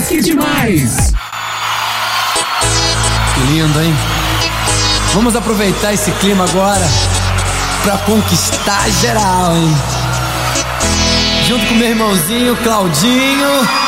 Que demais! Que lindo, hein? Vamos aproveitar esse clima agora pra conquistar geral, hein? Junto com meu irmãozinho Claudinho.